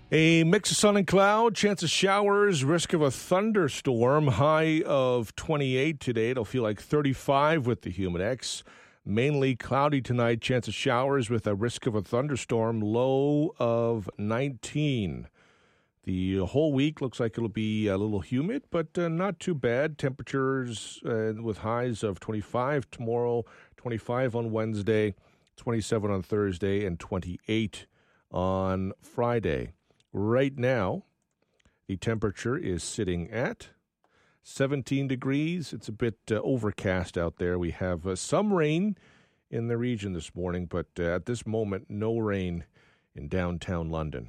A mix of sun and cloud, chance of showers, risk of a thunderstorm, high of 28 today. It'll feel like 35 with the Humidex. Mainly cloudy tonight, chance of showers with a risk of a thunderstorm, low of 19. The whole week looks like it'll be a little humid, but not too bad. Temperatures with highs of 25 tomorrow, 25 on Wednesday, 27 on Thursday, and 28 on Friday. Right now, the temperature is sitting at 17 degrees. It's a bit overcast out there. We have some rain in the region this morning, but at this moment, no rain in downtown London.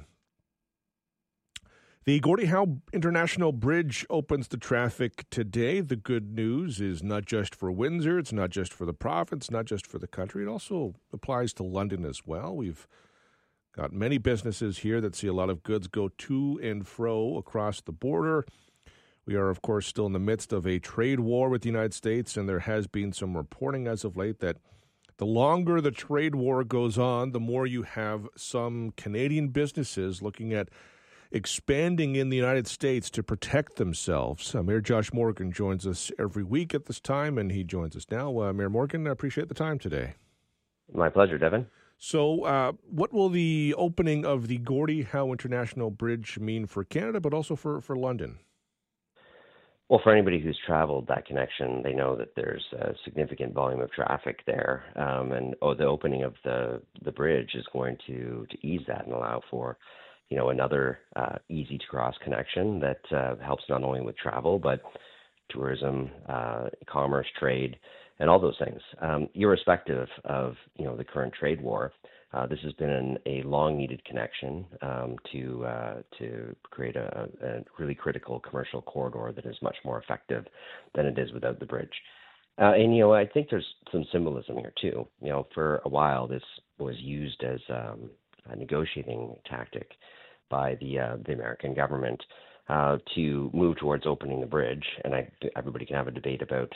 The Gordie Howe International Bridge opens to traffic today. The good news is not just for Windsor, it's not just for the province, not just for the country. It also applies to London as well. We've got many businesses here that see a lot of goods go to and fro across the border. We are, of course, still in the midst of a trade war with the United States, and there has been some reporting as of late that the longer the trade war goes on, the more you have some Canadian businesses looking at expanding in the United States to protect themselves. Mayor Josh Morgan joins us every week at this time, and he joins us now. Mayor Morgan, I appreciate the time today. My pleasure, Devin. So what will the opening of the Gordie Howe International Bridge mean for Canada, but also for London? Well, for anybody who's traveled that connection, they know that there's a significant volume of traffic there. And the opening of the bridge is going to ease that and allow for another easy to cross connection that helps not only with travel, but tourism, commerce, trade, and all those things. Irrespective of, the current trade war, this has been a long-needed connection to create a really critical commercial corridor that is much more effective than it is without the bridge. I think there's some symbolism here too. For a while, this was used as a negotiating tactic by the American government to move towards opening the bridge. And everybody can have a debate about